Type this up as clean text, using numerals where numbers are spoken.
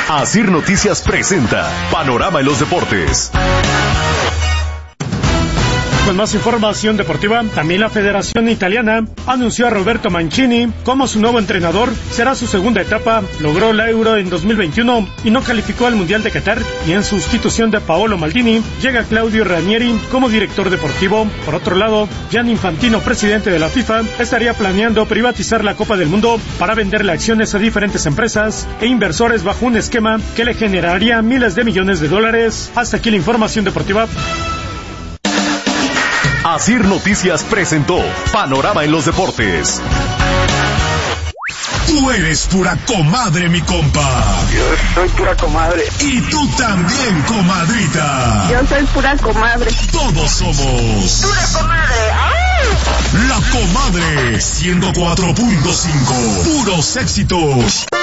Asir Noticias presenta Panorama en los Deportes. Con más información deportiva, también la Federación Italiana anunció a Roberto Mancini como su nuevo entrenador. Será su segunda etapa, logró la Euro en 2021 y no calificó al Mundial de Qatar, y en sustitución de Paolo Maldini llega Claudio Ranieri como director deportivo. Por otro lado, Gianni Infantino, presidente de la FIFA, estaría planeando privatizar la Copa del Mundo para venderle acciones a diferentes empresas e inversores bajo un esquema que le generaría miles de millones de dólares. Hasta aquí la información deportiva. Asir Noticias presentó Panorama en los Deportes. Tú eres pura comadre, mi compa. Yo soy pura comadre. Y tú también, comadrita. Yo soy pura comadre. Todos somos pura comadre. ¡Ay! La Comadre 104.5. Puros éxitos.